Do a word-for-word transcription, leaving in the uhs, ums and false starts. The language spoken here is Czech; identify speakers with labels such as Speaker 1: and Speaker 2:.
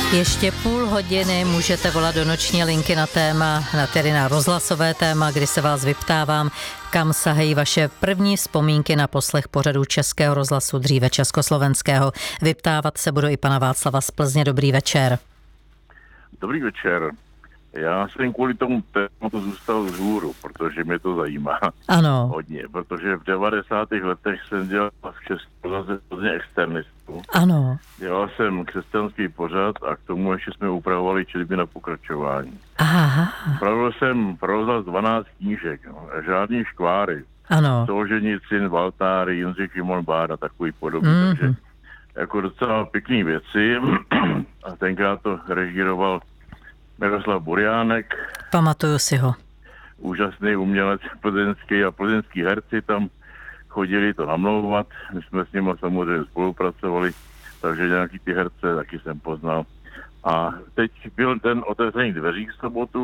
Speaker 1: Ještě půl hodiny můžete volat do noční linky na téma, na tedy na rozhlasové téma, kdy se vás vyptávám, kam sahají vaše první vzpomínky na poslech pořadu Českého rozhlasu, dříve Československého. Vyptávat se budu i pana Václava z Plzně. Dobrý večer.
Speaker 2: Dobrý večer. Já jsem kvůli tomu tématu zůstal vzhůru, protože mě to zajímá.
Speaker 1: Ano.
Speaker 2: Hodně, protože v devadesátých letech jsem dělal v České Plzně externistu.
Speaker 1: Ano.
Speaker 2: Dělal jsem křesťanský pořad a k tomu ještě jsme upravovali četby na pokračování.
Speaker 1: Aha.
Speaker 2: Upravil jsem pro rozhlas dvanáct knížek, no, žádný škváry.
Speaker 1: Ano.
Speaker 2: Solženicin, Valtáry, Jindřich Šimon Bára, takový podobný.
Speaker 1: Mm-hmm.
Speaker 2: Takže jako docela pěkný věci. A tenkrát to režíroval Miroslav Buriánek.
Speaker 1: Pamatuju si ho.
Speaker 2: Úžasný umělec plzeňský a plzeňský herci tam chodili to namlouvat. My jsme s nimi samozřejmě spolupracovali, takže nějaký ty herce taky jsem poznal. A teď byl ten otevřený dveří v sobotu